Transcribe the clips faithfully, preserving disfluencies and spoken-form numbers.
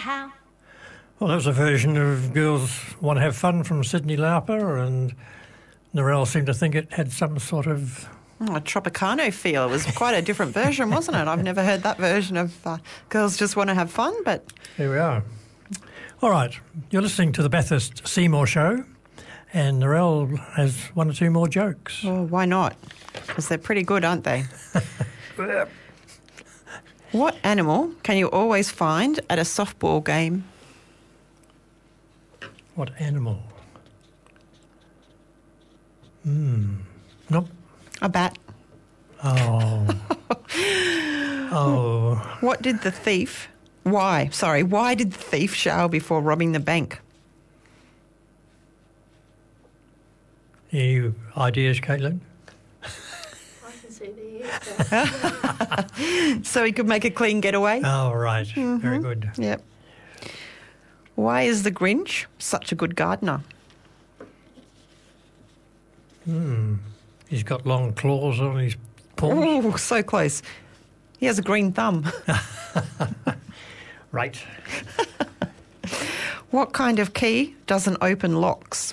how. Well, that was a version of Girls Want to Have Fun from Cyndi Lauper, and Narelle seemed to think it had some sort of... Oh, a Tropicana feel. It was quite a different version, wasn't it? I've never heard that version of uh, Girls Just Want to Have Fun, but... Here we are. All right, you're listening to the Bathurst Seymour Show, and Narelle has one or two more jokes. Well, why not? Because they're pretty good, aren't they? What animal can you always find at a softball game? What animal? Hmm. Nope. A bat. Oh. oh. What did the thief... Why? Sorry, why did the thief shower before robbing the bank? Any ideas, Caitlin? I can see the answer. So he could make a clean getaway? Oh, right. Mm-hmm. Very good. Yep. Why is the Grinch such a good gardener? Hmm. He's got long claws on his paws. Oh, so close. He has a green thumb. Right. What kind of key doesn't open locks?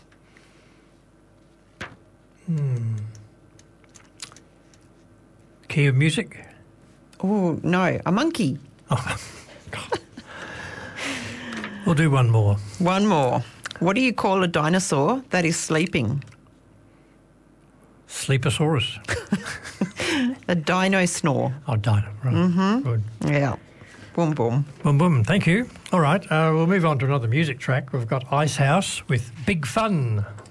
Hmm. Key of music? Oh, no, a monkey. Oh, God. We'll do one more. One more. What do you call a dinosaur that is sleeping? Sleeposaurus. A dino snore. Oh, dino. Right. Mm-hmm. Good. Yeah. Boom, boom. Boom, boom. Thank you. All right, uh, we'll move on to another music track. We've got Icehouse with Big Fun.